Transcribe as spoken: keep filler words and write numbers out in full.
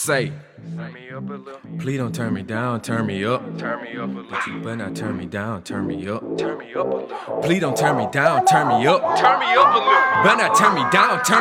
Say, Turn me up a little. please don't turn me down, turn me up. Turn me up a But you little. better not turn me down, turn me up. Turn me up a little. Please don't turn me down, turn me up. Turn me up a little. Better not turn me down, turn